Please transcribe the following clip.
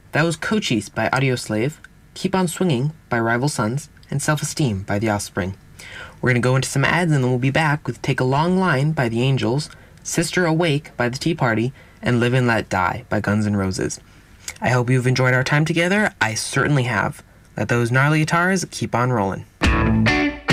That was Cochise by Audioslave, Keep on Swinging by Rival Sons, and Self-Esteem by The Offspring. We're going to go into some ads and then we'll be back with Take a Long Line by The Angels, Sister Awake by The Tea Party, and Live and Let Die by Guns N' Roses. I hope you've enjoyed our time together. I certainly have. Let those gnarly guitars keep on rolling.